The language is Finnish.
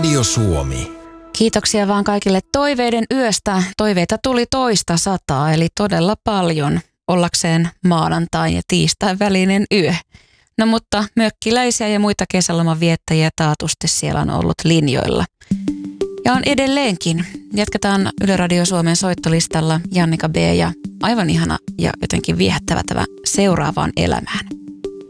Radio Suomi. Kiitoksia vaan kaikille toiveiden yöstä. Toiveita tuli 200, eli todella paljon ollakseen maanantain ja tiistain välinen yö. No mutta mökkiläisiä ja muita kesäloman viettäjiä taatusti siellä on ollut linjoilla. Ja on edelleenkin. Jatketaan Yle Radio Suomen soittolistalla Jannika B. ja aivan ihana ja jotenkin viehättävä tämä Seuraavaan elämään.